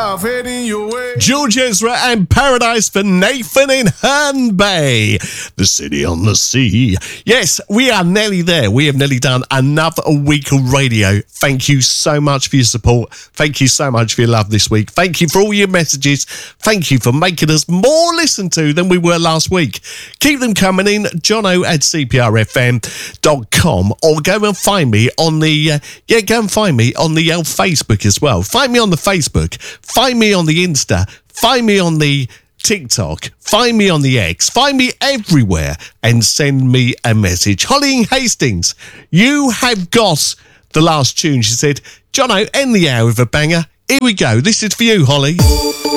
love heading your way. George Ezra and Paradise for Nathan in Herne Bay, the city on the sea. Yes, we are nearly there. We have nearly done another week of radio. Thank you so much for your support. Thank you so much for your love this week. Thank you for all your messages. Thank you for making us more listened to than we were last week. Keep them coming in, jono@cprfm.com, or go and find me on the Facebook as well. Find me on the Facebook, find me on the Insta, find me on the TikTok, find me on the X, find me everywhere and send me a message. Holly in Hastings, you have got the last tune. She said, Jono, end the hour with a banger. Here we go. This is for you, Holly.